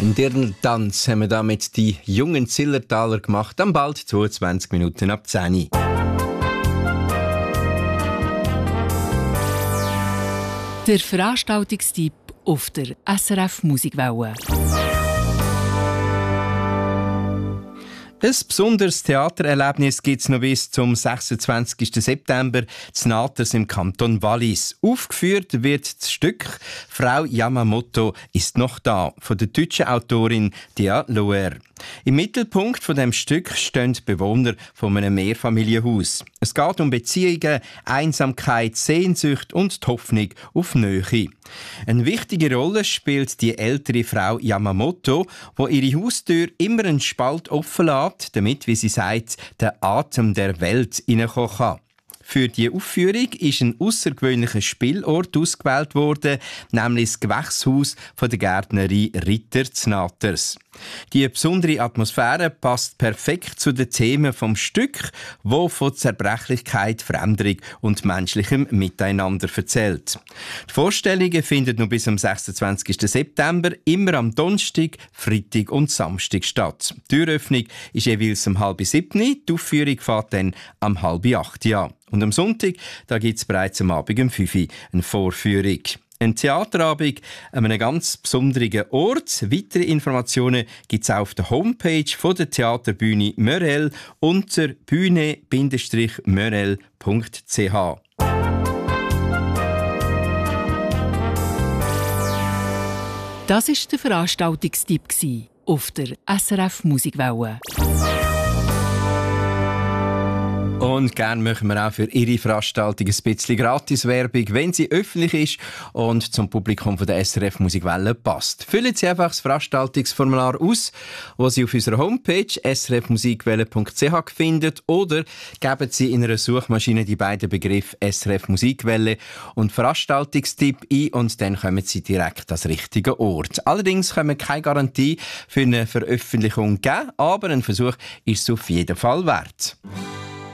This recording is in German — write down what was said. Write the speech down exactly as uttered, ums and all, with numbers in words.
Ein Dirndl-Tanz haben wir damit die jungen Zillertaler gemacht, am bald zweiundzwanzig Minuten ab zehn Uhr. Der Veranstaltungstipp auf der S R F Musikwelle. Ein besonderes Theatererlebnis gibt es noch bis zum sechsundzwanzigsten September zu Naters im Kanton Wallis. Aufgeführt wird das Stück «Frau Yamamoto ist noch da» von der deutschen Autorin Dia Loer. Im Mittelpunkt von dem Stück stehen die Bewohner von einem Mehrfamilienhaus. Es geht um Beziehungen, Einsamkeit, Sehnsucht und die Hoffnung auf Nähe. Eine wichtige Rolle spielt die ältere Frau Yamamoto, die ihre Haustür immer einen Spalt offen lässt, damit, wie sie sagt, der Atem der Welt hineinkommen kann. Für die Aufführung ist ein außergewöhnlicher Spielort ausgewählt worden, nämlich das Gewächshaus von der Gärtnerei Ritter zu Naters. Die besondere Atmosphäre passt perfekt zu den Themen vom Stück, wo von Zerbrechlichkeit, Veränderung und menschlichem Miteinander erzählt. Die Vorstellungen finden noch bis am sechsundzwanzigsten September immer am Donnerstag, Freitag und Samstag statt. Die Türöffnung ist jeweils um halb sieben, die Aufführung fährt dann um halb acht an. Und am Sonntag gibt es bereits am Abend um fünf Uhr eine Vorführung. Ein Theaterabend an einem ganz besonderen Ort. Weitere Informationen gibt es auf der Homepage von der Theaterbühne Mörel unter bühne mörel punkt c h. Das war der Veranstaltungstipp auf der S R F Musikwelle. Und gerne machen wir auch für Ihre Veranstaltung ein bisschen Gratiswerbung, wenn sie öffentlich ist und zum Publikum von der S R F Musikwelle passt. Füllen Sie einfach das Veranstaltungsformular aus, das Sie auf unserer Homepage s r f musikwelle punkt c h finden, oder geben Sie in einer Suchmaschine die beiden Begriffe S R F Musikwelle und Veranstaltungstipp ein und dann kommen Sie direkt an den richtigen Ort. Allerdings können wir keine Garantie für eine Veröffentlichung geben, aber ein Versuch ist es auf jeden Fall wert.